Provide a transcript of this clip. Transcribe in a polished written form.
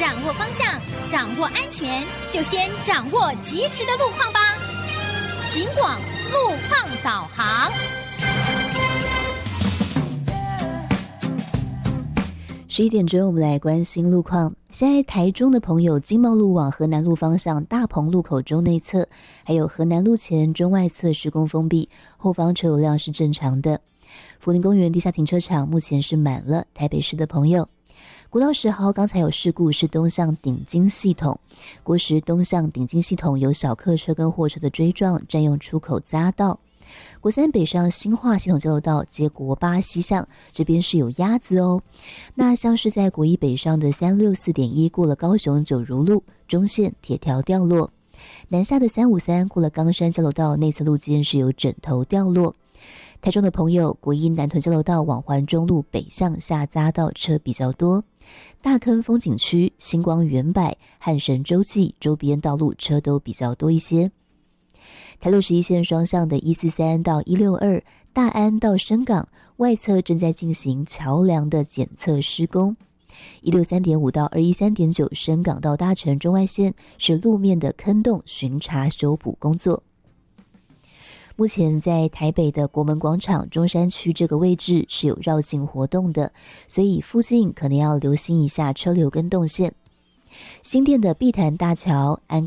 掌握方向，掌握安全，就先掌握及时的路况吧。警广路况导航。 11点钟，我们来关心路况。现在台中的朋友，经贸路往河南路方向大鹏路口中内侧，还有河南路前中外侧施工封闭，后方车流量是正常的。福林公园地下停车场目前是满了。台北市的朋友，国道10号刚才有事故，是东向顶金系统，国10东向顶金系统有小客车跟货车的追撞，占用出口匝道。国3北上新化系统交流道接国8西向，这边是有鸭子哦。那像是在国1北上的364.1过了高雄九如路中线铁条掉落，南下的353过了冈山交流道内侧路肩是有枕头掉落。台中的朋友，国1南屯交流道往环中路北向下匝道车比较多，大坑风景区、星光远百、汉神洲际周边道路车都比较多一些。台61线双向的143到162大安到深港外侧正在进行桥梁的检测施工， 163.5到213.9深港到大城中外线是路面的坑洞巡查修补工作。目前在台北的国门广场中山区这个位置是有绕境活动的，所以附近可能要留心一下车流跟动线。新店的碧潭大桥、安